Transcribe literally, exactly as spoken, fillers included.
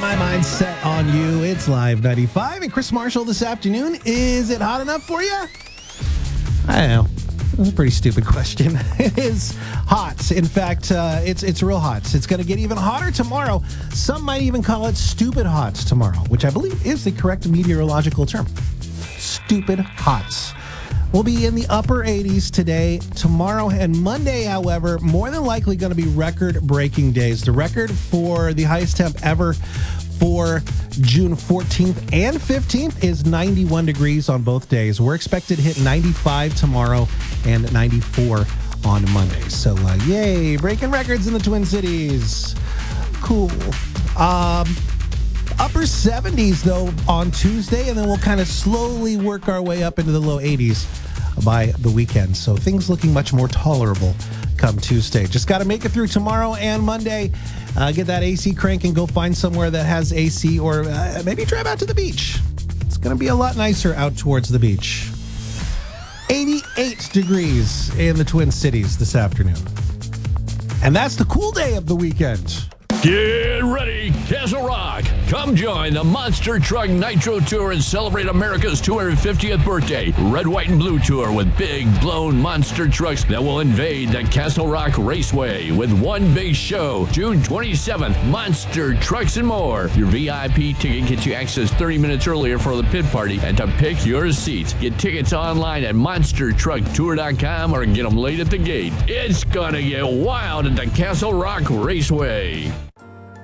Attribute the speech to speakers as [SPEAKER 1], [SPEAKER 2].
[SPEAKER 1] my mind set on you. It's Live ninety-five, and Chris Marshall this afternoon. Is it hot enough for you? I don't know. That's a pretty stupid question. It is hot. In fact, uh, it's it's real hot. It's going to get even hotter tomorrow. Some might even call it stupid hot tomorrow, which I believe is the correct meteorological term. Stupid hot. We'll be in the upper eighties today, tomorrow, and Monday, however, more than likely going to be record-breaking days. The record for the highest temp ever for June fourteenth and fifteenth is ninety-one degrees on both days. We're expected to hit ninety-five tomorrow and ninety-four on Monday. So, uh, yay, breaking records in the Twin Cities. Cool. Um, upper seventies, though, on Tuesday, and then we'll kind of slowly work our way up into the low eighties by the weekend. So things looking much more tolerable come Tuesday. Just got to make it through tomorrow and Monday. Uh, get that A C crank and go find somewhere that has A C, or uh, maybe drive out to the beach. It's going to be a lot nicer out towards the beach. eighty-eight degrees in the Twin Cities this afternoon. And that's the cool day of the weekend.
[SPEAKER 2] Get ready, Castle Rock. Come join the Monster Truck Nitro Tour and celebrate America's two hundred fiftieth birthday. Red, white, and blue tour with big, blown monster trucks that will invade the Castle Rock Raceway with one big show. June twenty-seventh, Monster Trucks and More. Your V I P ticket gets you access thirty minutes earlier for the pit party and to pick your seats. Get tickets online at monster truck tour dot com or get them late at the gate. It's gonna get wild at the Castle Rock Raceway.